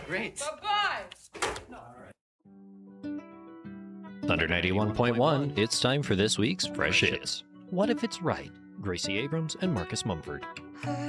Great. Bye-bye. Thunder 91.1, it's time for this week's Fresh Hits. What if it's right? Gracie Abrams and Marcus Mumford.